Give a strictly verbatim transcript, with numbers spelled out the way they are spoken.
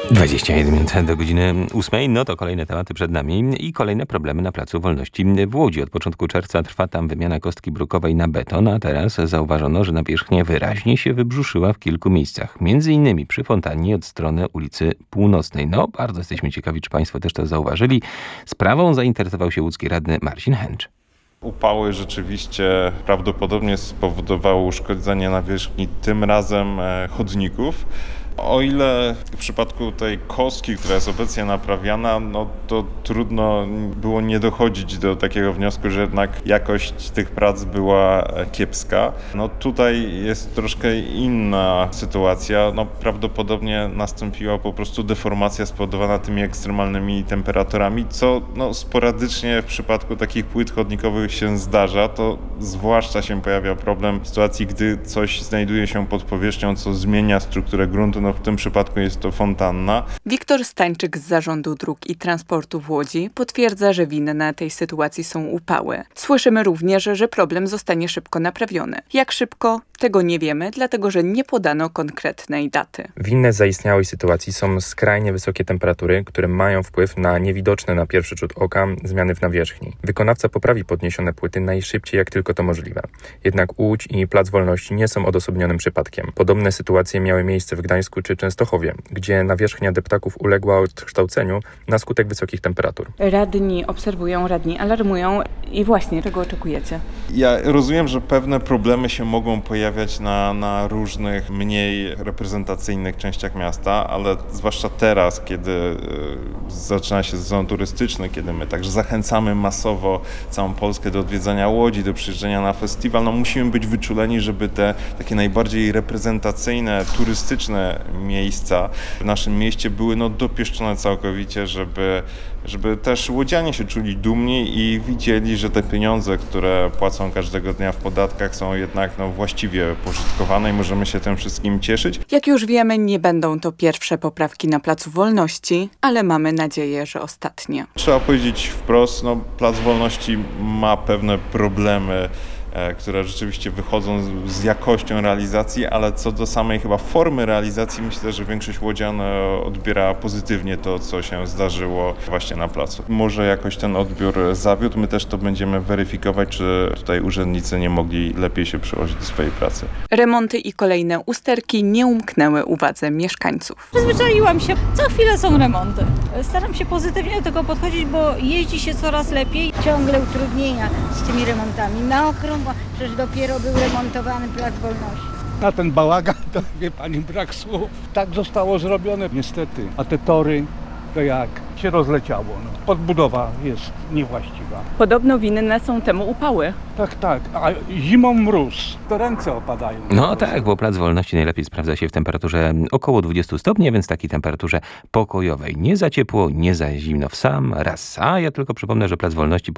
dwadzieścia jeden minut do godziny ósmej. No to kolejne tematy przed nami i kolejne problemy na Placu Wolności w Łodzi. Od początku czerwca trwa tam wymiana kostki brukowej na beton, a teraz zauważono, że nawierzchnia wyraźnie się wybrzuszyła w kilku miejscach. Między innymi przy fontannie od strony ulicy Północnej. No, bardzo jesteśmy ciekawi, czy państwo też to zauważyli. Sprawą zainteresował się łódzki radny Marcin Hęcz. Upały rzeczywiście prawdopodobnie spowodowały uszkodzenie nawierzchni, tym razem chodników. O ile w przypadku tej kostki, która jest obecnie naprawiana, no to trudno było nie dochodzić do takiego wniosku, że jednak jakość tych prac była kiepska. No tutaj jest troszkę inna sytuacja. No prawdopodobnie nastąpiła po prostu deformacja spowodowana tymi ekstremalnymi temperaturami, co no, sporadycznie w przypadku takich płyt chodnikowych się zdarza. To zwłaszcza się pojawia problem w sytuacji, gdy coś znajduje się pod powierzchnią, co zmienia strukturę gruntu. No w tym przypadku jest to fontanna. Wiktor Stańczyk z Zarządu Dróg i Transportu w Łodzi potwierdza, że winne tej sytuacji są upały. Słyszymy również, że problem zostanie szybko naprawiony. Jak szybko? Tego nie wiemy, dlatego że nie podano konkretnej daty. Winne zaistniałej sytuacji są skrajnie wysokie temperatury, które mają wpływ na niewidoczne na pierwszy rzut oka zmiany w nawierzchni. Wykonawca poprawi podniesione płyty najszybciej jak tylko to możliwe. Jednak Łódź i Plac Wolności nie są odosobnionym przypadkiem. Podobne sytuacje miały miejsce w Gdańsku czy Częstochowie, gdzie nawierzchnia deptaków uległa odkształceniu na skutek wysokich temperatur. Radni obserwują, radni alarmują i właśnie czego oczekujecie? Ja rozumiem, że pewne problemy się mogą pojawić Na, na różnych, mniej reprezentacyjnych częściach miasta, ale zwłaszcza teraz, kiedy y, zaczyna się sezon turystyczny, kiedy my także zachęcamy masowo całą Polskę do odwiedzania Łodzi, do przyjeżdżania na festiwal, no musimy być wyczuleni, żeby te takie najbardziej reprezentacyjne, turystyczne miejsca w naszym mieście były no, dopieszczone całkowicie, żeby, żeby też łodzianie się czuli dumni i widzieli, że te pieniądze, które płacą każdego dnia w podatkach, są jednak no, właściwie pożytkowane i możemy się tym wszystkim cieszyć. Jak już wiemy, nie będą to pierwsze poprawki na Placu Wolności, ale mamy nadzieję, że ostatnie. Trzeba powiedzieć wprost, no, Plac Wolności ma pewne problemy, które rzeczywiście wychodzą z, z jakością realizacji, ale co do samej chyba formy realizacji, myślę, że większość łodzian odbiera pozytywnie to, co się zdarzyło właśnie na placu. Może jakoś ten odbiór zawiódł, my też to będziemy weryfikować, czy tutaj urzędnicy nie mogli lepiej się przyłożyć do swojej pracy. Remonty i kolejne usterki nie umknęły uwadze mieszkańców. Przyzwyczaiłam się, co chwilę są remonty. Staram się pozytywnie do tego podchodzić, bo jeździ się coraz lepiej. Ciągle utrudnienia z tymi remontami. Na okrągło, przecież dopiero był remontowany Plac Wolności. Na ten bałagan to wie pani, brak słów. Tak zostało zrobione niestety, a te tory to jak się rozleciało. No. Podbudowa jest niewłaściwa. Podobno winne są temu upały. Tak, tak, a zimą mróz, to ręce opadają. No tak, bo Plac Wolności najlepiej sprawdza się w temperaturze około dwudziestu stopni, więc takiej temperaturze pokojowej. Nie za ciepło, nie za zimno w sam raz. A ja tylko przypomnę, że Plac Wolności